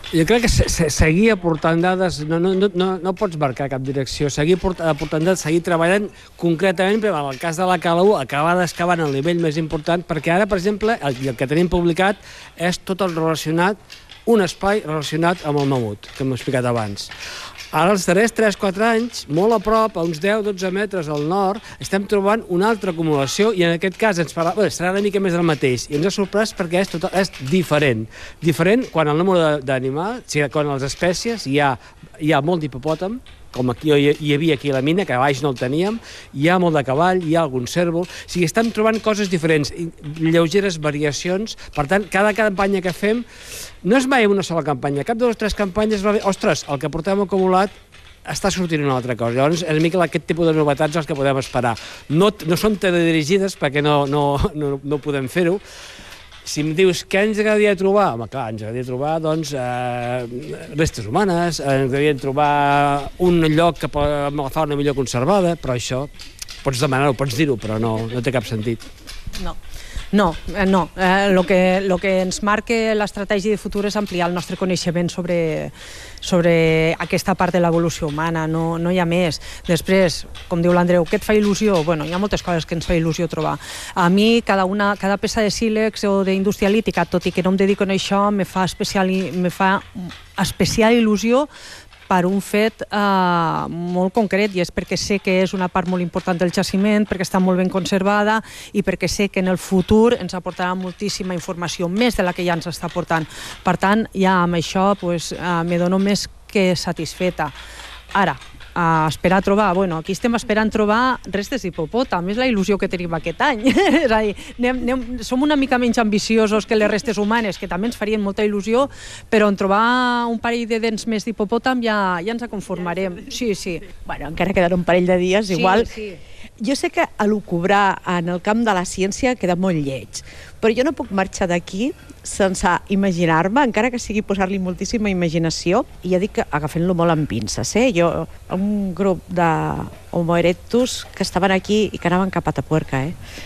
Jo crec que seguir aportant dades, no pots marcar cap direcció, seguir aportant dades, seguir treballant concretament, però en el cas de la Cala 1, acabar d'excavar el nivell més important, perquè ara, per exemple, el que tenim publicat és tot el relacionat, un espai relacionat amb el mamut, que hem explicat abans. Ara, els darrers 3-4 anys, molt a prop, a uns 10-12 metres al nord, estem trobant una altra acumulació i en aquest cas serà una mica més del mateix. I ens ha sorprès perquè és diferent. Diferent quan el número d'animals, o sigui, quan a les espècies hi ha molt d'hipopòtam, com aquí hi havia aquí a la mina, que a baix no el teníem, hi ha molt de cavall, hi ha algun cérvol, o sigui, estem trobant coses diferents, lleugeres variacions, per tant, cada campanya que fem, no és mai una sola campanya, cap de les 3 campanyes va bé, ostres, el que portem acumulat està sortint una altra cosa, llavors és una mica aquest tipus de novetats els que podem esperar. No són teledirigides perquè no podem fer-ho. Si em dius què ens agradaria trobar, home, clar, ens agradaria trobar, doncs, restes humanes, ens agradaria trobar un lloc que amb la fauna millor conservada, però això pots demanar-ho, pots dir-ho, però no té cap sentit. No. El que ens marca l'estratègia de futur és ampliar el nostre coneixement sobre aquesta part de l'evolució humana, no hi ha més. Després, com diu l'Andreu, què et fa il·lusió? Bueno, hi ha moltes coses que ens fa il·lusió trobar. A mi, cada peça de sílex o d'indústria lítica, tot i que no em dedico a això, me fa especial il·lusió per un fet molt concret, i és perquè sé que és una part molt important del jaciment, perquè està molt ben conservada i perquè sé que en el futur ens aportarà moltíssima informació, més de la que ja ens està aportant. Per tant, ja amb això me dono més que satisfeta. Ara, esperar trobar, aquí estem esperant trobar restes d'hipopòtam, és la il·lusió que tenim aquest any. És a dir, som una mica menys ambiciosos que les restes humanes, que també ens farien molta il·lusió, però en trobar un parell de dents més d'hipopòtam ja ens conformarem. Sí. Bueno, encara quedarà un parell de dies, igual. Sí. Jo sé que elucubrar en el camp de la ciència queda molt lleig, però jo no puc marxar d'aquí sense imaginar-me, encara que sigui posar-li moltíssima imaginació, i ja dic que agafant-lo molt amb pinces, Jo, un grup d'Homo erectus que estaven aquí i que anaven cap a Tapuerca,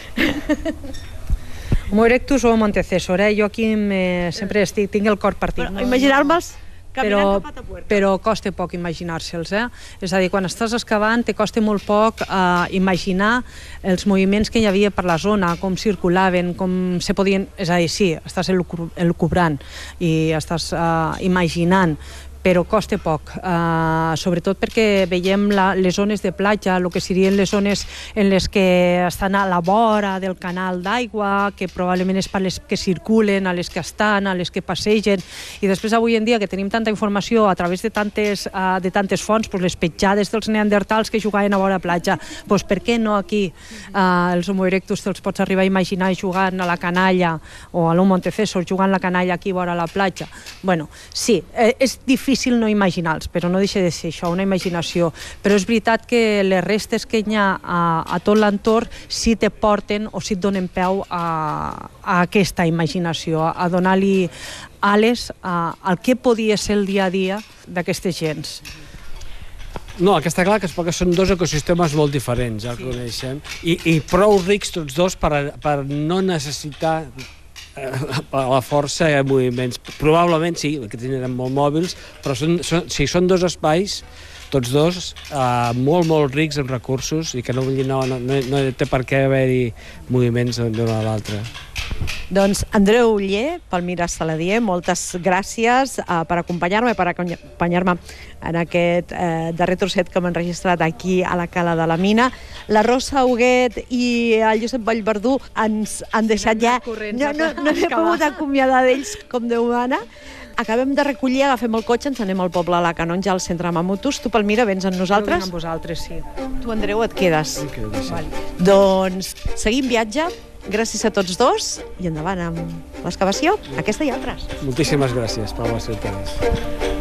Homo erectus o Homo antecessor, Jo aquí sempre tinc el cor partit. Imaginar-me'ls caminant cap a Tapuerca. Però costa poc imaginar-se'ls, És a dir, quan estàs excavant te costa molt poc imaginar els moviments que hi havia per la zona, com circulaven, com se podien... És a dir, sí, estàs elucubrant i estàs imaginant, però costa poc, sobretot perquè veiem les zones de platja, el que serien les zones en les que estan a la vora del canal d'aigua, que probablement és per les que circulen, a les que estan, a les que passegen, i després avui en dia que tenim tanta informació a través de tantes fonts, les petjades dels neandertals que jugaven a vora platja, per què no aquí els Homo erectus te'ls pots arribar a imaginar jugant a la canalla, o a l'Homo antecessor jugant a la canalla aquí vora la platja? Bueno, sí, és difícil no imaginar-los, però no deixa de ser això, una imaginació. Però és veritat que les restes que hi ha a tot l'entorn sí te porten o sí et donen peu a aquesta imaginació, a donar-li ales al que podia ser el dia a dia d'aquestes gens. No, el que està clar que són dos ecosistemes molt diferents, ja el coneixem, i prou rics tots dos per no necessitar a la força hi ha moviments. Probablement sí, que tindran molt mòbils, però són dos espais, tots dos, molt rics en recursos i que no té per què haver-hi moviments d'un a l'altre. Doncs Andreu Oller, Palmira Saladier, moltes gràcies per acompanyar-me en aquest darrer trosset que hem enregistrat aquí a la Cala de la Mina. La Rosa Huguet i el Josep Vallverdú ens han deixat ja... No he pogut acomiadar d'ells com Déu mana. Acabem de recollir, agafem el cotxe, ens anem al poble a la Canonja, al centre de Mamutus. Tu, Palmira, vens amb nosaltres? Jo vinc amb vosaltres, sí. Tu, Andreu, et quedes? Em quedo, sí. Vale. Doncs seguim viatge. Gràcies a tots dos i endavant amb l'excavació, aquesta i altres. Moltíssimes gràcies per el vostre interès.